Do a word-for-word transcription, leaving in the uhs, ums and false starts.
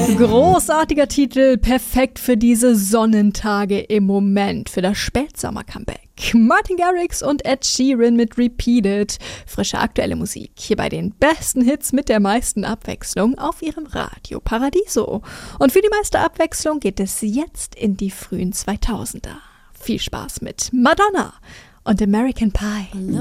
Großartiger Titel, perfekt für diese Sonnentage im Moment, für das Spätsommer-Comeback. Martin Garrix und Ed Sheeran mit Repeated. Frische aktuelle Musik hier bei den besten Hits mit der meisten Abwechslung auf ihrem Radio Paradiso. Und für die meiste Abwechslung geht es jetzt in die frühen zweitausender. Viel Spaß mit Madonna und American Pie.